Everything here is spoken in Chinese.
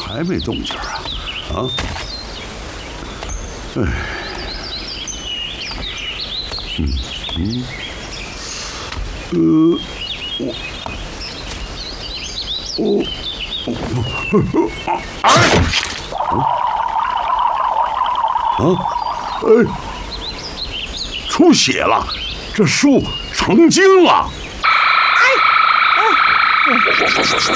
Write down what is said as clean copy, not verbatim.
还没动静啊？啊？哎，出血了，这树成精了。